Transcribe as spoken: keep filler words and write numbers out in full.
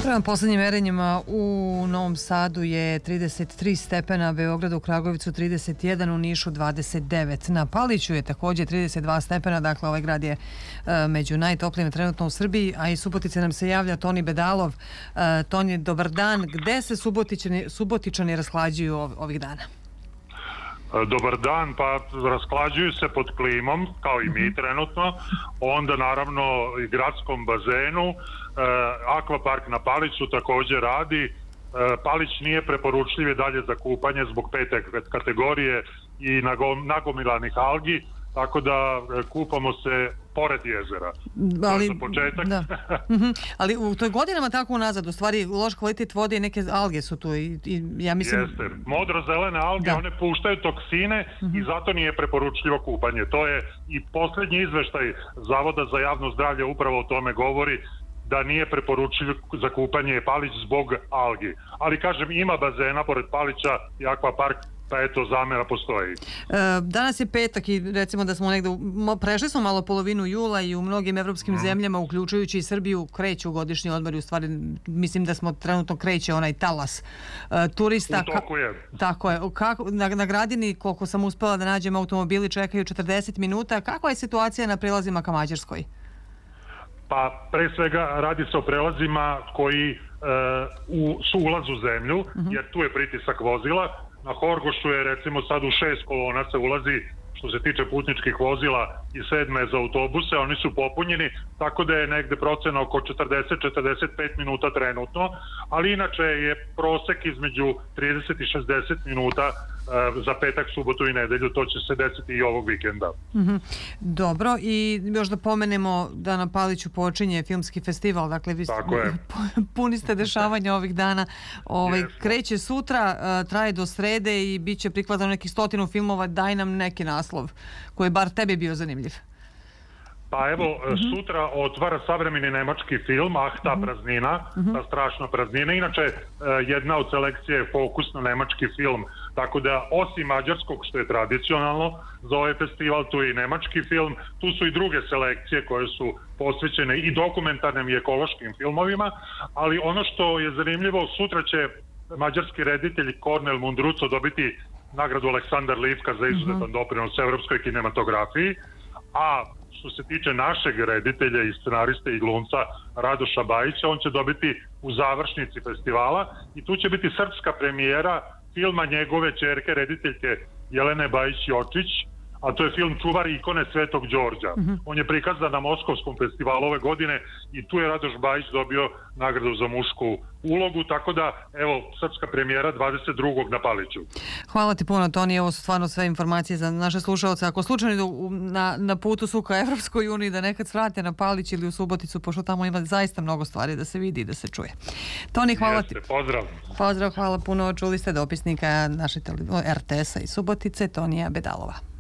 Prema poslednjim merenjima u Novom Sadu je trideset tri stepena, Beogradu, Kragujevcu trideset jedan, u Nišu dvadeset devet. Na Paliću je također trideset dva stepena, dakle ovaj grad je e, među najtoplijim trenutno u Srbiji, a iz Subotice nam se javlja Toni Bedalov. E, Toni, dobar dan. Gde se Subotičani, Subotičani rashlađuju ov, ovih dana? Dobar dan, pa rasklađuju se pod klimom, kao i mi trenutno, onda naravno i gradskom bazenu. E, Akvapark na Paliću također radi. E, Palić nije preporučljiv i dalje za kupanje zbog pete kategorije i nagomilanih algi, tako da kupamo se pored jezera. Ali, za početak. Da. Ali u toj godinama tako unazad, u stvari loš kvalitet vode i neke alge su tu. I, i ja mislim... Jeste. Modro-zelene alge, da. One puštaju toksine uh-huh. i zato nije preporučljivo kupanje. To je i posljednji izveštaj Zavoda za javno zdravlje upravo o tome govori, da nije preporučljivo za kupanje Palić zbog algi. Ali kažem, ima bazena pored Palića i Akvapark, pa eto, zamera postoji. E, danas je petak i recimo da smo negde, prešli smo malo polovinu jula i u mnogim evropskim mm. zemljama, uključujući i Srbiju, kreću godišnji odmori, u stvari mislim da smo trenutno kreće onaj talas e, turista. U toku je. Ka, tako je. Kako, na, na Gradini, koliko sam uspela da nađem, automobili čekaju četrdeset minuta. Kakva je situacija na prelazima ka Mađarskoj? Pa pre svega radi se o prelazima koji e, u, su ulaz u zemlju, mm-hmm. jer tu je pritisak vozila. Na Horgošu je recimo sad u šest kolona se ulazi što se tiče putničkih vozila i sedme za autobuse, oni su popunjeni, tako da je negde procena oko četrdeset do četrdeset pet minuta trenutno, ali inače je prosek između trideset i šezdeset minuta uh, za petak, subotu i nedelju, to će se desiti i ovog vikenda. Mm-hmm. Dobro, i još da pomenemo da na Paliću počinje filmski festival, dakle vi puni ste dešavanja ovih dana, ovaj, yes. kreće sutra, uh, traje do srede i bit će prikladano nekih stotinu filmova, daj nam neki naslov koji je bar tebi bio zanimljiv. Pa evo, mm-hmm. sutra otvara savremeni nemački film Ah, ta mm-hmm. praznina, mm-hmm. ta strašna praznina. Inače, jedna od selekcije je fokus na nemački film, tako da osim mađarskog, što je tradicionalno za ovaj festival, tu je i nemački film, tu su i druge selekcije koje su posvećene i dokumentarnim i ekološkim filmovima, ali ono što je zanimljivo, sutra će mađarski reditelj Kornel Mundruco dobiti nagradu Aleksandar Livka za izuzetan mm-hmm. doprinos evropskoj kinematografiji, a što se tiče našeg reditelja i scenariste i glumca Radoša Bajića, on će dobiti u završnici festivala i tu će biti srpska premijera filma njegove ćerke, rediteljke Jelene Bajić-Jočić, a to je film Čuvar ikone Svetog Đorđa. Mm-hmm. On je prikazan na Moskovskom festivalu ove godine i tu je Radoš Bajić dobio nagradu za mušku ulogu, tako da, evo, srpska premijera dvadeset drugog na Paliću. Hvala ti puno, Toni, ovo su stvarno sve informacije za naše slušalce. Ako slučajno na, na putu su ka Evropskoj uniji, da nekad svrate na Palić ili u Suboticu, pošto tamo ima zaista mnogo stvari da se vidi i da se čuje. Toni, hvala Jeste, ti. Pozdrav. Pozdrav, hvala puno. Čuli ste dopisnika naše tele... er te esa iz Subotice, Tonija Bedalova.